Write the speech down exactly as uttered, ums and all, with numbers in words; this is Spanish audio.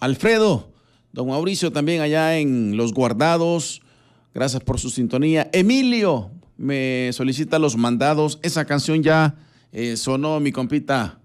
Alfredo, don Mauricio también allá en Los Guardados, gracias por su sintonía. Emilio me solicita Los Mandados, esa canción ya eh, sonó, mi compita